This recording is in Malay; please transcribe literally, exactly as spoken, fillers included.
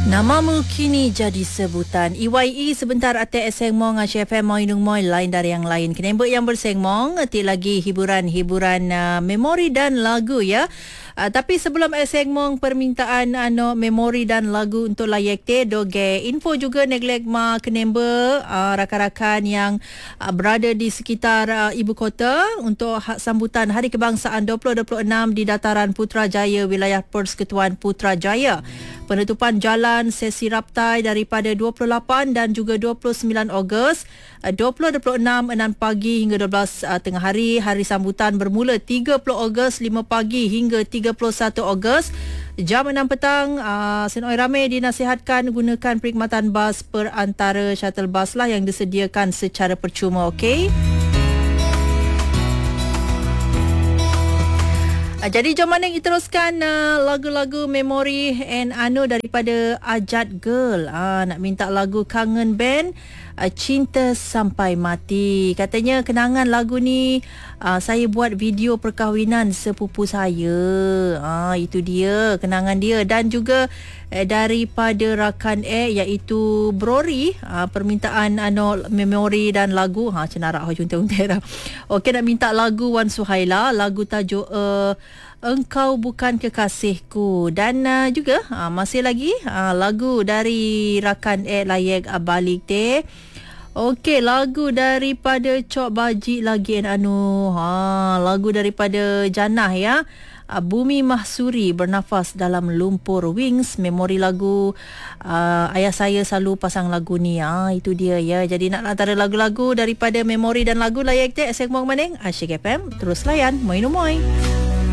Namamu kini jadi sebutan. E Y E sebentar ate sengmong Asia F M moi nung moi lain dari yang lain. Kenembek yang bersengmong ti lagi hiburan-hiburan uh, memori dan lagu ya. Uh, tapi sebelum sengmong permintaan ano memori dan lagu untuk layak te doge info juga neglek ma kenembe uh, rakan-rakan yang uh, berada di sekitar uh, ibu kota untuk hak sambutan Hari Kebangsaan dua ribu dua puluh enam di dataran Putrajaya wilayah Persekutuan Putrajaya. Penutupan jalan sesi raptai daripada dua puluh lapan dan juga dua puluh sembilan Ogos dua ribu dua puluh enam enam pagi hingga dua belas uh, tengah hari. Hari sambutan bermula tiga puluh Ogos lima pagi hingga tiga puluh satu Ogos jam enam petang. Uh, Senoi ramai dinasihatkan gunakan perkhidmatan bas perantara shuttle bus lah yang disediakan secara percuma. Okey. Uh, jadi jom mana kita teruskan uh, lagu-lagu memori and anu daripada Ajat Girl. Uh, nak minta lagu Kangen Band uh, Cinta Sampai Mati. Katanya kenangan lagu ni uh, saya buat video perkahwinan sepupu saya. Uh, itu dia kenangan dia. Dan juga eh, daripada rakan eh iaitu Brori, uh, permintaan anu memori dan lagu. Ha cenarak ho junta-junta. Okey, nak minta lagu Wan Suhaila, lagu tajuk uh, Engkau Bukan Kekasihku. Dan uh, juga uh, masih lagi uh, lagu dari rakan eh layak uh, balik teh. Okey, lagu daripada Cok Baji lagi anu. Ha, lagu daripada Janah ya. Uh, Bumi Mahsuri Bernafas Dalam Lumpur Wings. Memori lagu uh, ayah saya selalu pasang lagu ni. Ah, itu dia ya. Jadi nak antara lagu-lagu daripada memori dan lagu layak teh segmen maning Asyik F M terus layan moi no moi.